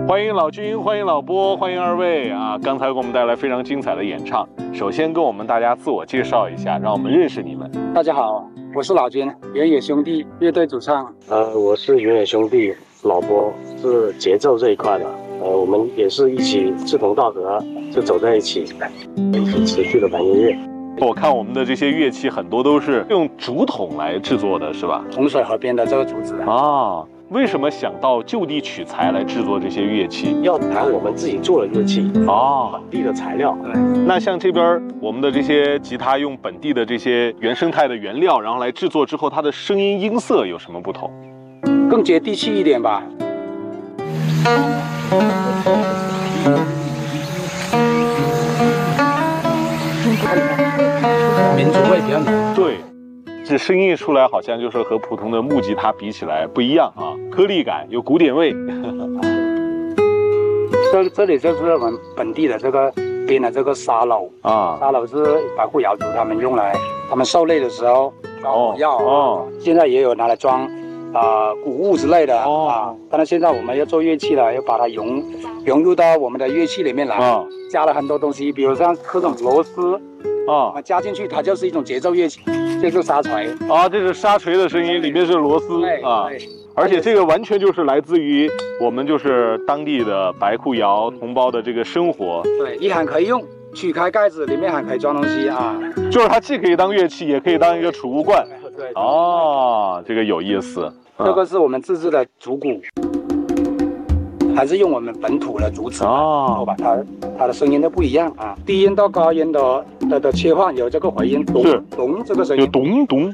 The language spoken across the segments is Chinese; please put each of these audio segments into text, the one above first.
欢迎老君，欢迎老波，欢迎二位啊！刚才给我们带来非常精彩的演唱。首先跟我们大家自我介绍一下，让我们认识你们。 大家好，我是老君，原野兄弟乐队主唱。 我是原野兄弟老波，是节奏这一块的。我们也是一起志同道合，就走在一起，一起持续的玩音乐。 我看我们的这些乐器很多都是用竹筒来制作的，是吧？ 洪水河边的这个竹子啊。为什么想到就地取材来制作这些乐器？ 要弹我们自己做的乐器哦， 本地的材料。 对， 那像这边我们的这些吉他用本地的这些原生态的原料，然后来制作之后，它的声音音色有什么不同？ 更接地气一点吧。民族味比较浓。 对。这声音出来好像就是和普通的木吉他比起来不一样啊，颗粒感有古典味。 这里就是我们本地的这个编的这个沙篓啊，沙篓是白户瑶族他们用来他们狩猎的时候装火药现在也有拿来装谷物之类的当然现在我们要做乐器了，要把它融入到我们的乐器里面来加了很多东西，比如像这种螺丝加进去，它就是一种节奏乐器。这是沙锤这是沙锤的声音，里面是螺丝而且这个完全就是来自于我们就是当地的白户瑶同胞的这个生活。 对，一hand可以用，取开盖子，里面还可以装东西就是它既可以当乐器，也可以当一个储物罐。 对这个有意思。 这个是我们自制的竹鼓。还是用我们本土的竹子把它的声音都不一样低音到高音的切换有这个回音，咚这个声音， 有咚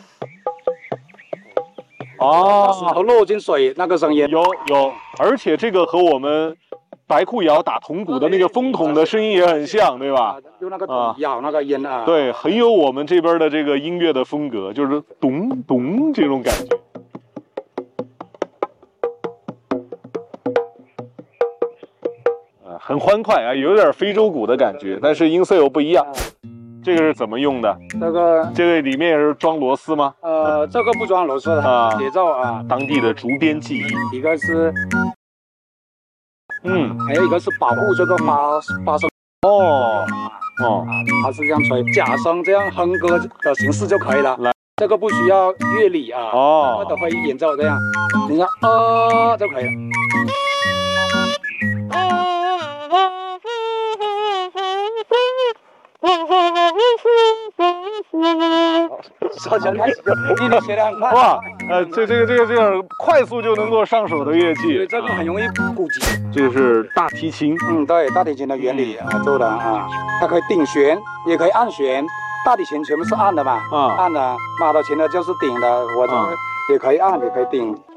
然后落进水那个声音有，而且这个和我们白裤窑打铜鼓的那个风筒的声音也很像，对吧？ 用那个咬那个音对，很有我们这边的这个音乐的风格，就是咚咚这种感觉。很欢快有点非洲鼓的感觉，但是音色又不一样。这个是怎么用的？这个里面也是装螺丝吗？ 这个不装螺丝的节奏当地的竹编技艺。 一个是，还有一个是保护这个发声。它是这样吹，假声这样哼歌的形式就可以了。这个不需要乐理或者会演奏这样，你看就可以了。你学得很快哇！这个快速就能够上手的乐器， 对，这个很容易普及。 这个是大提琴， 对，大提琴的原理做的它可以顶弦，也可以按弦。大提琴全部是按的嘛，按的，马头琴的就是顶的，我这个也可以按，也可以顶。